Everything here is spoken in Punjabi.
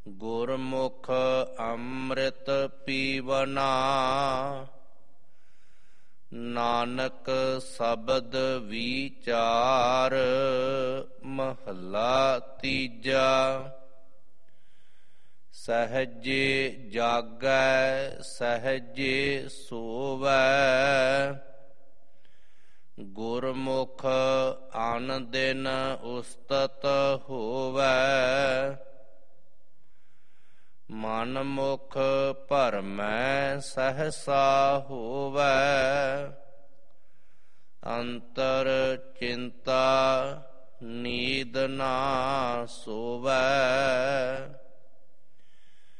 ਗੁਰਮੁਖ ਅੰਮ੍ਰਿਤ ਪੀਵਨਾ, ਨਾਨਕ ਸ਼ਬਦ ਵਿਚਾਰ। ਮਹੱਲਾ ਤੀਜਾ। ਸਹਜੇ ਜਾਗੈ ਸਹਜੇ ਸੋਵੈ, ਗੁਰਮੁਖ ਅਨ ਦਿਨ ਉਸਤਤ ਹੋਵੈ। ਮਨ ਮੁਖ ਭਰਮੈ ਸਹਸਾ ਹੋਵੈ, ਅੰਤਰ ਚਿੰਤਾ ਨੀਂਦ ਨਾ ਸੋਵੈ।